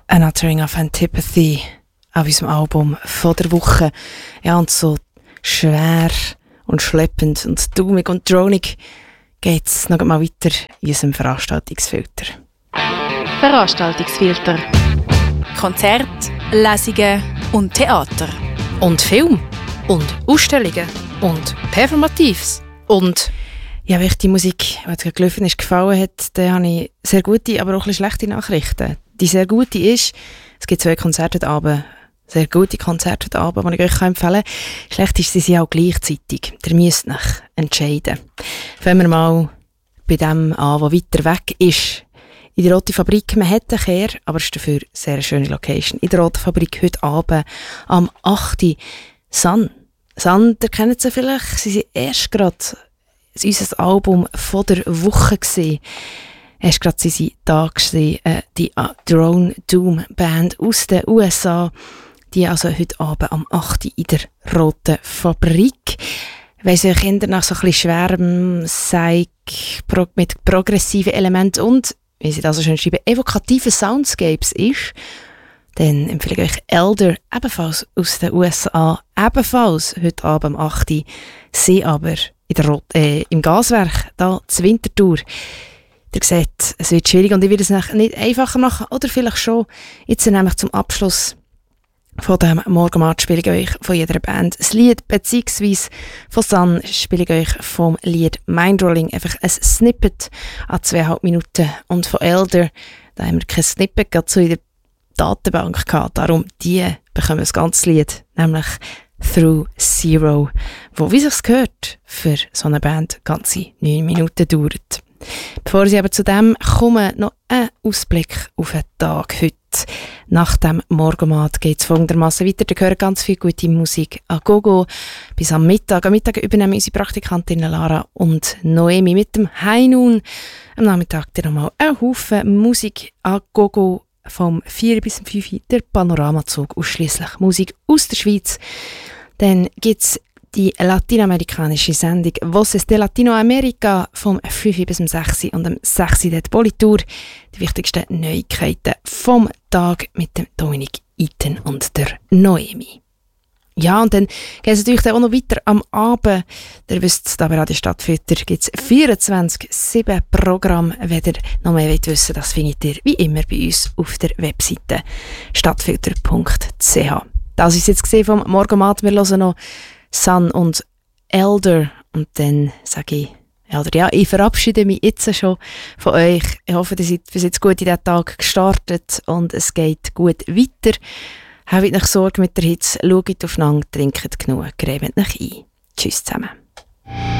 Uttering of Antipathy auf unserem Album von der Woche. Ja, und so schwer und schleppend und dummig und dronig geht's noch mal weiter in unserem Veranstaltungsfilter. Veranstaltungsfilter. Konzerte, Lesungen und Theater. Und Film. Und Ausstellungen. Und Performatives. Und ja, wenn euch die Musik, die jetzt gelaufen ist, gefallen hat, dann habe ich sehr gute, aber auch ein bisschen schlechte Nachrichten. Die sehr gute ist, es gibt 2 Konzerte heute Abend, sehr gute Konzerte heute Abend, die ich euch empfehlen kann. Schlecht ist, sie sind auch gleichzeitig. Ihr müsst euch entscheiden. Fangen wir mal bei dem an, der weiter weg ist. In der Roten Fabrik, man hat einen Kehr, aber es ist dafür eine sehr schöne Location. In der Roten Fabrik heute Abend am 8. Sun. Sun, ihr kennt sie vielleicht, sie sind erst gerade unser Album von der Woche gesehen. Erst gerade sind sie da gewesen, die Drone Doom Band aus den USA, die also heute Abend am 8. in der Roten Fabrik. Wenn sie Kinder nach so ein bisschen schwerem Psych mit progressiven Elementen und, wie sie das so schön schreiben, evokativen Soundscapes ist, dann empfehle ich euch Elder, ebenfalls aus den USA, ebenfalls heute Abend am 8. Sie aber im Gaswerk, da zur Winterthur. Ihr seht, es wird schwierig und ich werde es nicht einfacher machen, oder vielleicht schon. Jetzt nämlich zum Abschluss von diesem Morgenmarkt spiele ich euch von jeder Band ein Lied, beziehungsweise von Sun spiele ich euch vom Lied Mindrolling einfach ein Snippet an 2,5 Minuten. Und von Elder, da haben wir kein Snippet gerade so in der Datenbank gehabt, darum die bekommen das ganze Lied, nämlich Through Zero, wo, wie sich's gehört, für so eine Band ganze 9 Minuten dauert. Bevor ich aber zu dem komme, noch ein Ausblick auf den Tag heute. Nach dem Morgenmat geht es folgendermaßen weiter. Da gehört ganz viel gute Musik an Gogo. Bis am Mittag. Am Mittag übernehmen unsere Praktikantinnen Lara und Noemi mit dem High Noon. Am Nachmittag dann nochmal ein Haufen Musik an Gogo. Vom 4 bis 5 der Panoramazug, ausschliesslich Musik aus der Schweiz. Dann gibt es die lateinamerikanische Sendung «Voces de Latinoamerica» vom 5 bis 6 und am 6 die Politur. Die wichtigsten Neuigkeiten vom Tag mit dem Dominik Iten und der Noemi. Ja, und dann geht es natürlich auch noch weiter am Abend. Ihr wisst, da bei Radio Stadtfilter gibt es 24/7 Programm. Wenn ihr noch mehr wissen wollt, das findet ihr wie immer bei uns auf der Webseite stadtfilter.ch. Das ist jetzt gesehen vom Morgenmat. Wir hören noch Sun und Elder. Und dann sage ich, Elder, ja, ich verabschiede mich jetzt schon von euch. Ich hoffe, ihr seid bis jetzt gut in diesen Tag gestartet und es geht gut weiter. Habt nicht Sorge mit der Hitze, schaut aufeinander, trinkt genug, cremet euch ein. Tschüss zusammen.